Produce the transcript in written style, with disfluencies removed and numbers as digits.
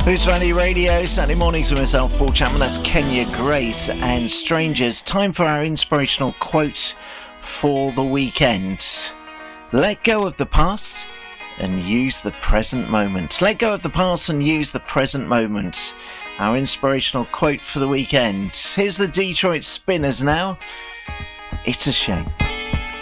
Boost Valley Radio, Saturday mornings with myself, Paul Chapman. That's Kenya Grace and Strangers. Time for our inspirational quote for the weekend. Let go of the past and use the present moment. Let go of the past and use the present moment. Our inspirational quote for the weekend. Here's the Detroit Spinners now. It's a shame.